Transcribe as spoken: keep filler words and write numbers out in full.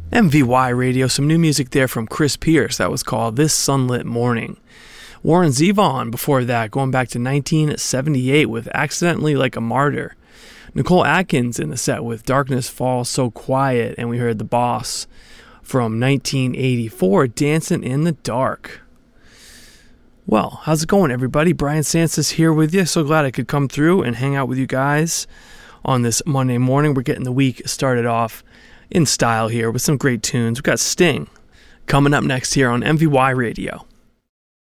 M V Y Radio, some new music there from Chris Pierce that was called This Sunlit Morning. Warren Zevon before that, going back to nineteen seventy-eight with Accidentally Like a Martyr. Nicole Atkins in the set with Darkness Falls So Quiet, and we heard The Boss from nineteen eighty-four, Dancing in the Dark. Well, how's it going, everybody? Brian Sansis here with you. So glad I could come through and hang out with you guys on this Monday morning. We're getting the week started off in style here with some great tunes. We've got Sting coming up next here on M V Y Radio.